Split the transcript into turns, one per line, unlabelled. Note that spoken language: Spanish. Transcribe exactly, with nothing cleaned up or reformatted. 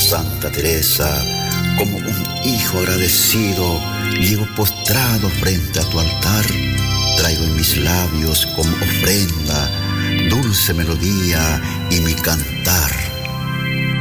Santa Teresa, como un hijo agradecido, llego postrado frente a tu altar, traigo en mis labios como ofrenda dulce melodía y mi cantar.